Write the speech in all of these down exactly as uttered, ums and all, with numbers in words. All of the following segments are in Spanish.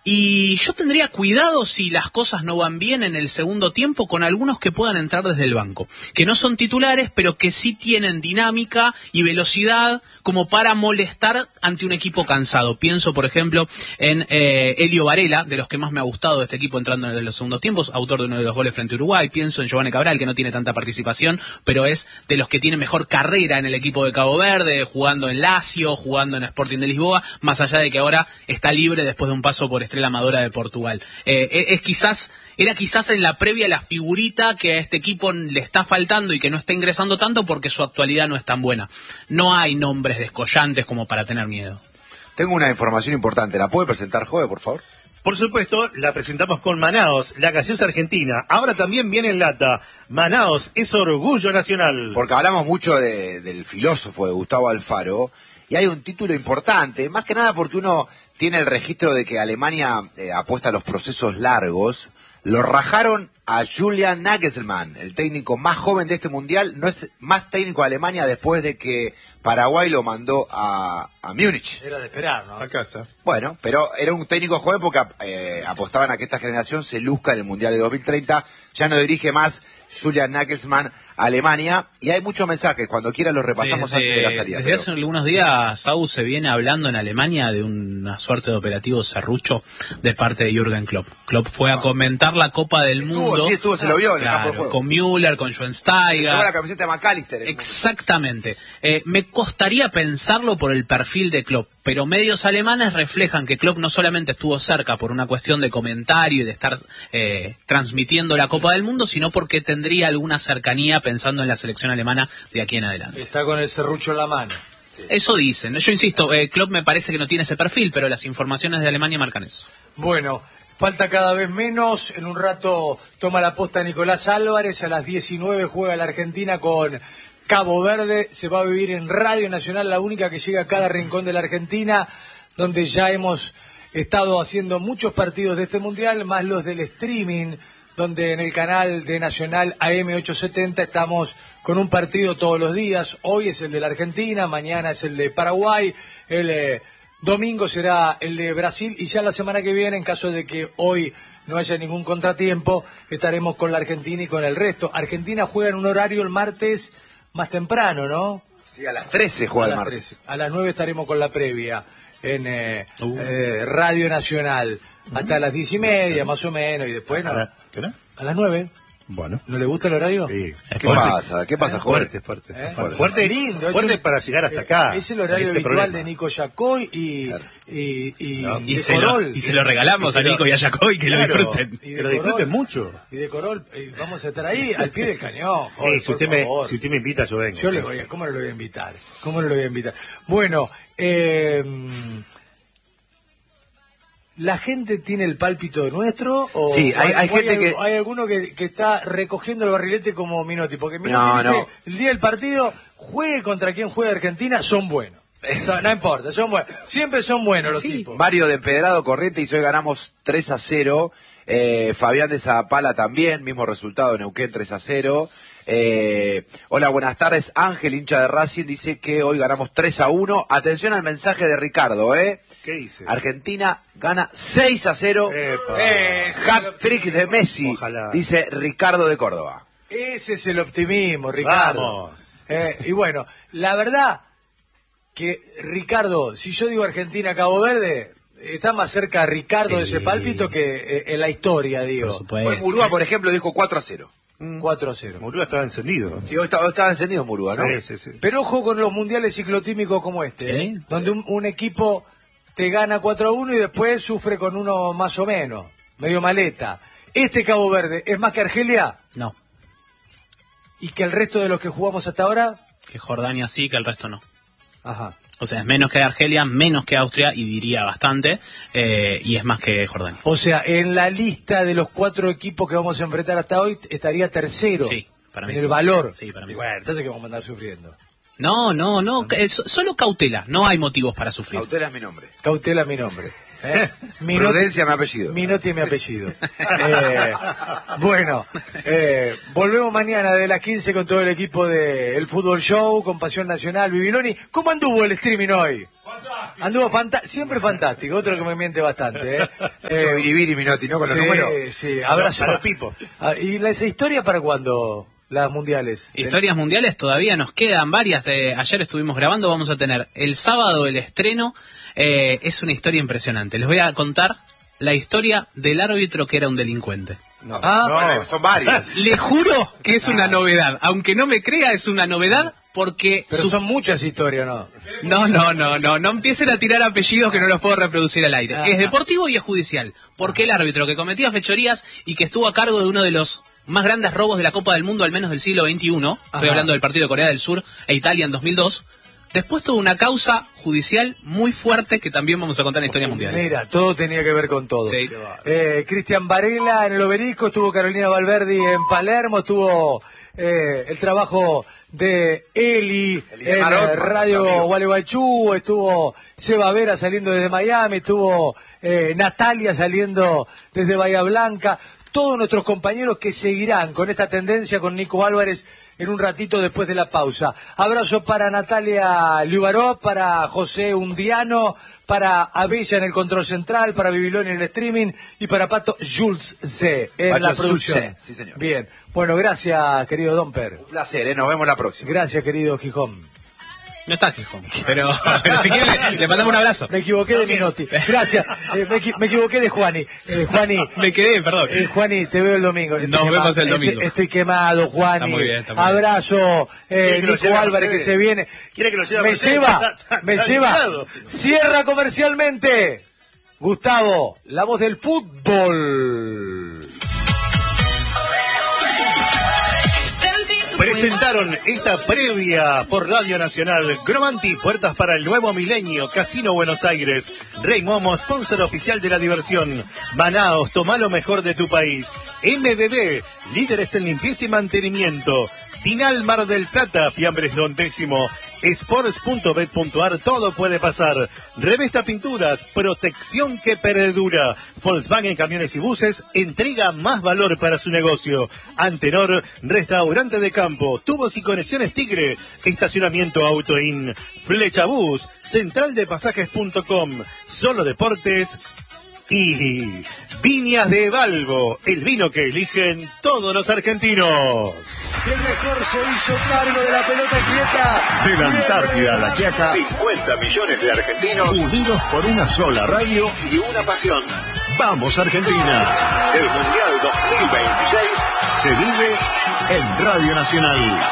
Y yo tendría cuidado si las cosas no van bien en el segundo tiempo con algunos que puedan entrar desde el banco, que no son titulares, pero que sí tienen dinámica y velocidad como para molestar ante un equipo cansado. Pienso, por ejemplo, en eh, Elio Varela, de los que más me ha gustado de este equipo entrando en los segundos tiempos, autor de uno de los goles frente a Uruguay. Pienso en Giovanni Cabral, que no tiene tanta participación, pero es de los que tiene mejor carrera en el equipo de Cabo Verde, jugando en Lazio, jugando en Sporting de Lisboa, más allá de que ahora está libre después de un paso por Estrella Amadora de Portugal. Eh, es quizás, era quizás en la previa la figurita que a este equipo le está faltando y que no está ingresando tanto porque su actualidad no es tan buena. No hay nombres descollantes como para tener miedo. Tengo una información importante, ¿la puede presentar, Jove, por favor? Por supuesto, la presentamos con Manaos, la gaseosa argentina. Ahora también viene en lata. Manaos es orgullo nacional. Porque hablamos mucho de, del filósofo de Gustavo Alfaro, y hay un título importante, más que nada porque uno tiene el registro de que Alemania eh, apuesta a los procesos largos. Lo rajaron a Julian Nagelsmann, el técnico más joven de este mundial. No es más técnico de Alemania después de que Paraguay lo mandó a, a Múnich. Era de esperar, ¿no? A casa. Bueno, pero era un técnico joven porque eh, apostaban a que esta generación se luzca en el Mundial de dos mil treinta. Ya no dirige más Julian Nagelsmann a Alemania. Y hay muchos mensajes, cuando quiera los repasamos desde, antes de la salida. Desde pero... hace algunos días, Sau, se viene hablando en Alemania de una suerte de operativo serrucho de parte de Jürgen Klopp. Klopp fue a comentar la Copa del estuvo, Mundo. Sí, estuvo, se lo vio en claro, el campo de juego. Con Müller, con Schweinsteiger. Llevó la camiseta de McAllister. Exactamente. Eh, me costaría pensarlo por el perfil de Klopp, pero medios alemanes reflejan que Klopp no solamente estuvo cerca por una cuestión de comentario y de estar eh, transmitiendo la Copa del Mundo, sino porque tendría alguna cercanía pensando en la selección alemana de aquí en adelante. Está con el serrucho en la mano. Sí. Eso dicen. Yo insisto, eh, Klopp me parece que no tiene ese perfil, pero las informaciones de Alemania marcan eso. Bueno, falta cada vez menos. En un rato toma la posta Nicolás Álvarez. A las diecinueve juega la Argentina con Cabo Verde. Se va a vivir en Radio Nacional, la única que llega a cada rincón de la Argentina, donde ya hemos estado haciendo muchos partidos de este mundial, más los del streaming, donde en el canal de Nacional A M ochocientos setenta estamos con un partido todos los días. Hoy es el de la Argentina, mañana es el de Paraguay, el eh, domingo será el de Brasil, y ya la semana que viene, en caso de que hoy no haya ningún contratiempo, estaremos con la Argentina y con el resto. Argentina juega en un horario el martes más temprano, ¿no? Sí, a las trece juega el martes. trece. A las nueve estaremos con la previa en eh, uh. eh, Radio Nacional. Hasta las diez y media, más o menos, y después no. ¿Qué no? A las nueve. Bueno. ¿No le gusta el horario? Sí. ¿Qué pasa? ¿Qué pasa, Jorge? Fuerte, fuerte. ¿Eh? Fuerte, fuerte, lindo, fuerte es un, para llegar hasta acá. Es el horario ese habitual problema. de Nico Yacoy y, Claro. y, y, No. y Y, de se lo, Corol. y se lo regalamos y se a Nico lo- y a Jacoy, que Claro. lo disfruten. Y de Que lo Corol. disfruten mucho. Y de Corol, y vamos a estar ahí al pie del cañón. Eh, Joder, si, por usted me, favor. si usted me invita, yo vengo. Yo le voy a, ¿cómo no lo voy a invitar? ¿Cómo no lo voy a invitar? Bueno, eh, ¿la gente tiene el pálpito de nuestro? O, Sí, hay- o hay o gente que- Hay alguno que, que está recogiendo el barrilete como Minotti, porque Minotti No, dice, no. el día del partido, juegue contra quien juegue Argentina, son buenos. No, no importa, son buenos. Siempre son buenos los Sí, tipos. Mario de Empedrado Corrientes, y hoy ganamos tres a cero. Eh, Fabián de Zapala también, mismo resultado, Neuquén tres a cero. Eh, hola, buenas tardes. Ángel, hincha de Racing, dice que hoy ganamos tres a uno. Atención al mensaje de Ricardo, ¿eh? ¿Qué dice? Argentina gana seis a cero. Epa. Eh, Hat-trick de Messi, Ojalá. dice Ricardo de Córdoba. Ese es el optimismo, Ricardo. Vamos. Eh, y bueno, la verdad que, Ricardo, si yo digo Argentina-Cabo Verde, está más cerca Ricardo Sí. de ese pálpito que eh, en la historia, digo. Por supuesto. Hoy Murúa, por ejemplo, dijo cuatro a cero. cuatro a cero. Murúa estaba encendido. Sí, hoy estaba, hoy estaba encendido Murúa, ¿no? Sí, sí, sí. Pero ojo con los mundiales ciclotímicos como este, Sí. ¿eh? Donde un, un equipo te gana cuatro a uno y después sufre con uno más o menos, medio maleta. Este Cabo Verde es más que Argelia No, y que el resto de los que jugamos hasta ahora. que Jordania sí, que el resto no. Ajá. O sea, es menos que Argelia, menos que Austria, y diría bastante, eh, y es más que Jordania. O sea, en la lista de los cuatro equipos que vamos a enfrentar hasta hoy estaría tercero. Sí, para mí en sí. el valor. Sí, para mí Y sí. bueno, entonces que vamos a andar sufriendo. No, no, no, que- es solo cautela, no hay motivos para sufrir. Cautela es mi nombre. Cautela mi nombre. ¿eh? Minotti- Prudencia mi apellido. Minotti es mi apellido. Eh, bueno, Eh, volvemos mañana de las quince con todo el equipo de El Fútbol Show, con Pasión Nacional, Bibiloni. ¿Cómo anduvo el streaming hoy? Fantástico. Anduvo fanta siempre fantástico, otro que me miente bastante. ¿eh? eh Biribiri Minotti, ¿no? Con los sí, números. Sí, abrazo. A los pipos. Ah, ¿y la, esa historia para cuándo? Las mundiales. Historias mundiales todavía nos quedan varias. De, ayer estuvimos grabando, vamos a tener el sábado el estreno. Eh, es una historia impresionante. Les voy a contar la historia del árbitro que era un delincuente. No, ah, no, bueno, son varios. Le juro que es una novedad. Aunque no me crea, es una novedad porque... Pero su... son muchas historias, ¿no? No, no, no, no. No empiecen a tirar apellidos que no los puedo reproducir al aire. Ah, es deportivo y es judicial. Porque el árbitro que cometía fechorías y que estuvo a cargo de uno de los más grandes robos de la Copa del Mundo, al menos del siglo veintiuno, Ajá. estoy hablando del partido de Corea del Sur e Italia en dos mil dos, después tuvo una causa judicial muy fuerte que también vamos a contar en Historia Mundial. Mira, todo tenía que ver con todo. Sí. Eh, Cristian Varela en el Obelisco, estuvo Carolina Valverdi en Palermo, estuvo eh, el trabajo de Eli en Marot, Radio Gualeguaychú, estuvo Seba Vera saliendo desde Miami, estuvo eh, Natalia saliendo desde Bahía Blanca, todos nuestros compañeros que seguirán con esta tendencia con Nico Álvarez en un ratito después de la pausa. Abrazo para Natalia Liubaró, para José Undiano, para Abella en el control central, para Bibiloni en el streaming y para Pato Jules C en Pato la producción. Schulze, sí, señor. Bien. Bueno, gracias, querido Domper. Un placer, ¿eh? Nos vemos la próxima. Gracias, querido Gijón. No está Gijón, pero, pero si quiere le, le mandamos un abrazo. Me equivoqué de Minotti. Gracias. Eh, me, me equivoqué de Juani. Eh, Juani. Me quedé, perdón. Eh, Juani, te veo el domingo. Estoy Nos quemado. vemos el domingo. Estoy, estoy quemado, Juani. Está muy bien, está muy Abrazo, eh, Nico Nico Álvarez que se viene. ¿Quiere que lo lleve a Me Mercedes? lleva, me Está lleva. invitado. Cierra comercialmente. Gustavo, la voz del fútbol. Presentaron esta previa por Radio Nacional. Gromanti, puertas para el nuevo milenio. Casino Buenos Aires. Rey Momo, sponsor oficial de la diversión. Manaos, toma lo mejor de tu país. M B B, líderes en limpieza y mantenimiento. Tinal Mar del Plata, Fiambres Don Décimo. Sports punto bet punto ar, todo puede pasar. Revesta Pinturas, protección que perdura. Volkswagen Camiones y Buses, entrega más valor para su negocio. Antenor, restaurante de campo, tubos y conexiones Tigre, estacionamiento Autoin. Flecha Bus, central de pasajes punto com, Solo Deportes y Viñas de Valvo, el vino que eligen todos los argentinos. El mejor se hizo cargo de la pelota quieta. De la Antártida a la Quiaca, cincuenta millones de argentinos unidos por una sola radio y una pasión. ¡Vamos Argentina! El Mundial dos mil veintiséis se vive en Radio Nacional.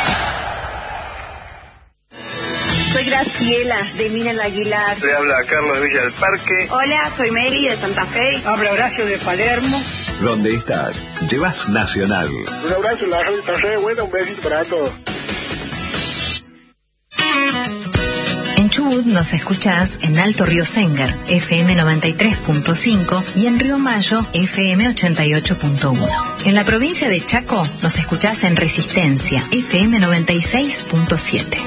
Soy Graciela, de Minas Aguilar. Le habla Carlos de Villa del Parque. Hola, soy Mary, de Santa Fe. Habla Horacio, de Palermo. Donde estás, llevas Nacional. Un abrazo en la radio está re buena, un besito para todos. En Chubut nos escuchás en Alto Río Sengar, F M noventa y tres punto cinco y en Río Mayo, F M ochenta y ocho punto uno. En la provincia de Chaco nos escuchás en Resistencia, F M noventa y seis punto siete.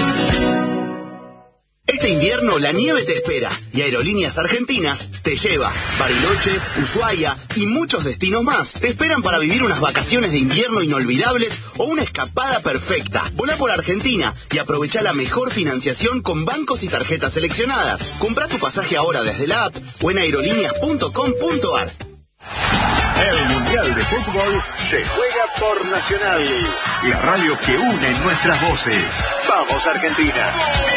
Este invierno la nieve te espera y Aerolíneas Argentinas te lleva. Bariloche, Ushuaia y muchos destinos más te esperan para vivir unas vacaciones de invierno inolvidables o una escapada perfecta. Volá por Argentina y aprovecha la mejor financiación con bancos y tarjetas seleccionadas. Comprá tu pasaje ahora desde la app o en aerolíneas punto com punto ar. El Mundial de Fútbol se juega por Nacional, la radio que une nuestras voces. ¡Vamos Argentina!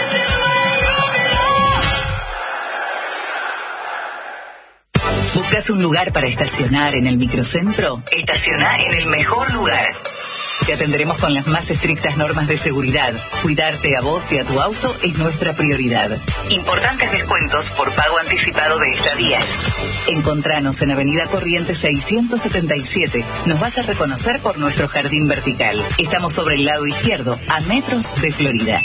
¿Buscas un lugar para estacionar en el microcentro? Estacioná en el mejor lugar. Te atenderemos con las más estrictas normas de seguridad. Cuidarte a vos y a tu auto es nuestra prioridad. Importantes descuentos por pago anticipado de estadías. Encontranos en Avenida Corrientes seiscientos setenta y siete. Nos vas a reconocer por nuestro jardín vertical. Estamos sobre el lado izquierdo, a metros de Florida.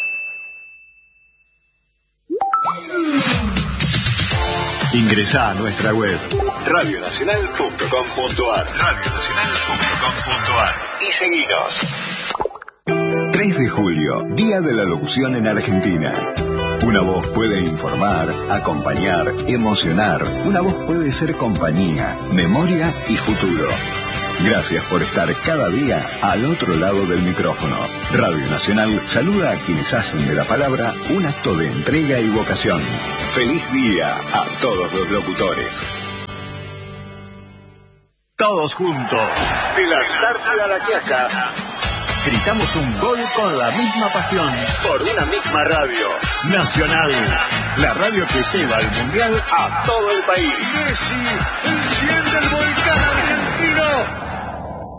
Ingresá a nuestra web radio nacional punto com punto ar, radio nacional punto com punto ar y seguinos. tres de julio, Día de la Locución en Argentina. Una voz puede informar, acompañar, emocionar. Una voz puede ser compañía, memoria y futuro. Gracias por estar cada día al otro lado del micrófono. Radio Nacional saluda a quienes hacen de la palabra un acto de entrega y vocación. Feliz día a todos los locutores. Todos juntos, de la Antártida a la Quiaca, gritamos un gol con la misma pasión, por una misma radio. Nacional, la radio que lleva el Mundial a todo el país. Messi enciende el volcán.